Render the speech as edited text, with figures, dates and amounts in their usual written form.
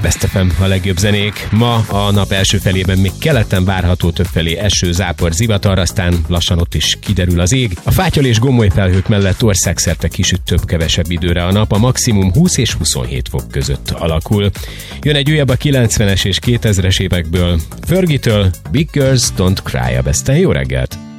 Best FM a legjobb zenék. Ma a nap első felében még keleten várható többfelé eső, zápor, zivatar, aztán lassan ott is kiderül az ég. A fátyol és gomoly felhők mellett országszerte kisüt több-kevesebb időre a nap, a maximum 20 és 27 fok között alakul. Jön egy újabb a 90-es és 2000-es évekből. Fergie-től Big Girls Don't Cry a Besten. Jó reggelt!